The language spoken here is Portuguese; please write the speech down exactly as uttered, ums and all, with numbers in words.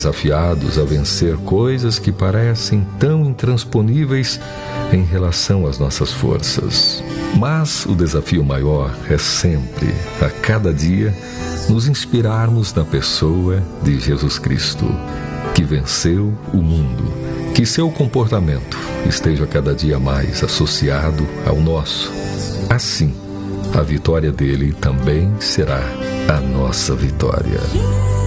desafiados a vencer coisas que parecem tão intransponíveis em relação às nossas forças. Mas o desafio maior é sempre, a cada dia, nos inspirarmos na pessoa de Jesus Cristo, que venceu o mundo. Que seu comportamento esteja cada dia mais associado ao nosso. Assim, a vitória dele também será a nossa vitória.